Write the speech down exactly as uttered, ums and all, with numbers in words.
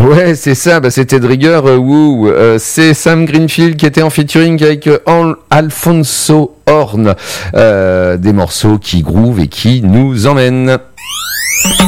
Ouais, c'est ça, bah, c'était de rigueur, euh, wouh. Euh, c'est Sam Greenfield qui était en featuring avec euh, Al- Alfonso Horn. Euh, des morceaux qui groove et qui nous emmènent.